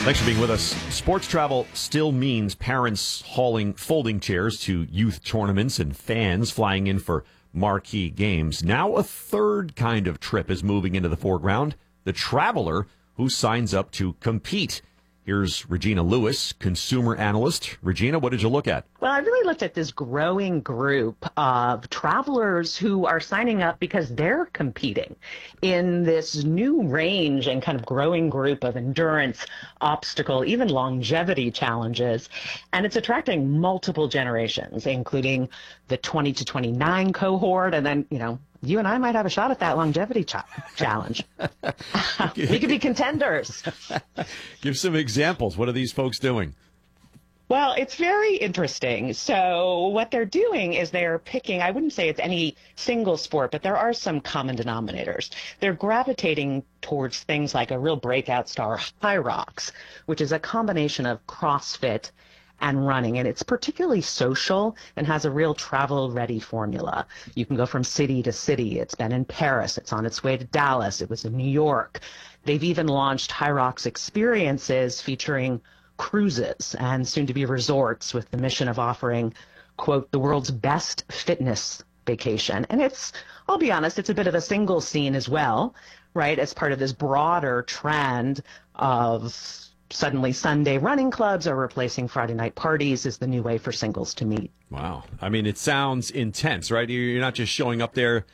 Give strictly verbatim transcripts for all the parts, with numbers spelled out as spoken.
Thanks for being with us. Sports travel still means parents hauling folding chairs to youth tournaments and fans flying in for marquee games. Now a third kind of trip is moving into the foreground, the traveler who signs up to compete. Here's Regina Lewis, consumer analyst. Regina, what did you look at? Well, I really looked at this growing group of travelers who are signing up because they're competing in this new range and kind of growing group of endurance, obstacle, even longevity challenges. And it's attracting multiple generations, including the twenty to twenty-nine cohort. And then, you know, you and I might have a shot at that longevity ch- challenge. We could be contenders. Give some examples. What are these folks doing? Well, it's very interesting. So what they're doing is they're picking, I wouldn't say it's any single sport, but there are some common denominators. They're gravitating towards things like a real breakout star, Hyrox, which is a combination of CrossFit and running, and it's particularly social and has a real travel-ready formula. You can go from city to city. It's been in Paris. It's on its way to Dallas. It was in New York. They've even launched Hyrox experiences featuring cruises and soon-to-be resorts with the mission of offering, quote, the world's best fitness vacation. And it's, I'll be honest, it's a bit of a single scene as well, right, as part of this broader trend of suddenly Sunday running clubs are replacing Friday night parties is the new way for singles to meet. Wow. I mean, it sounds intense, right? You're not just showing up there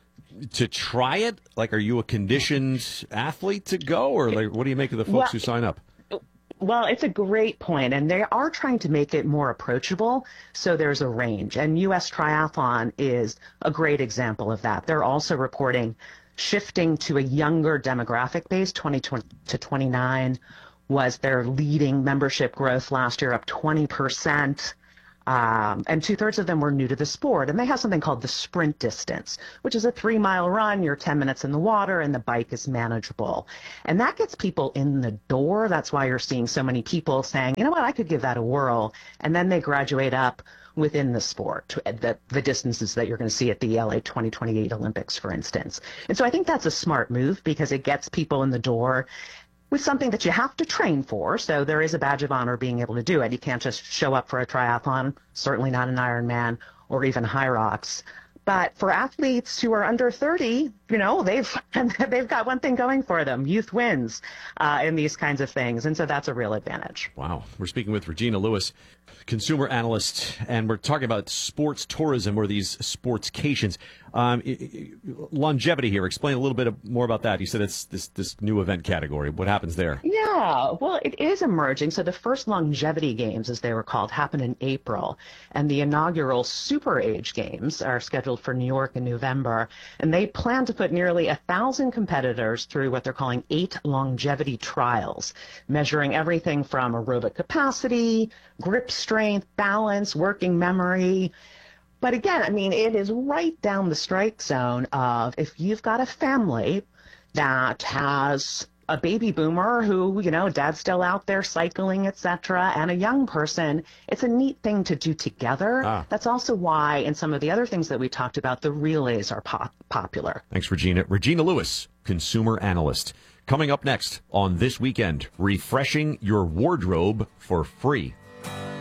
to try it. Like, are you a conditioned athlete to go? Or like, what do you make of the folks well, who sign up? Well, it's a great point, and they are trying to make it more approachable, so there's a range. And U S Triathlon is a great example of that. They're also reporting shifting to a younger demographic base, twenty to twenty-nine was their leading membership growth last year, up twenty percent. Um, and two-thirds of them were new to the sport. And they have something called the sprint distance, which is a three-mile run. You're ten minutes in the water, and the bike is manageable. And that gets people in the door. That's why you're seeing so many people saying, you know what, I could give that a whirl. And then they graduate up within the sport, the, the distances that you're going to see at the L A twenty twenty-eight Olympics, for instance. And so I think that's a smart move because it gets people in the door with something that you have to train for. So there is a badge of honor being able to do it. You can't just show up for a triathlon, certainly not an Ironman or even Hyrox. But for athletes who are under thirty, you know, they've they've got one thing going for them. Youth wins uh, in these kinds of things. And so that's a real advantage. Wow. We're speaking with Regina Lewis, consumer analyst, and we're talking about sports tourism or these sportscations. Um, longevity here. Explain a little bit more about that. You said it's this, this new event category. What happens there? Yeah, well, it is emerging. So the first longevity games, as they were called, happened in April. And the inaugural Super Age Games are scheduled for New York in November. And they plan to put nearly a thousand competitors through what they're calling eight longevity trials, measuring everything from aerobic capacity, grip strength, balance, working memory. But again, I mean, it is right down the strike zone of if you've got a family that has a baby boomer who, you know, dad's still out there cycling, et cetera, and a young person, it's a neat thing to do together. Ah. That's also why in some of the other things that we talked about, the relays are pop- popular. Thanks, Regina. Regina Lewis, consumer analyst. Coming up next on This Weekend, refreshing your wardrobe for free.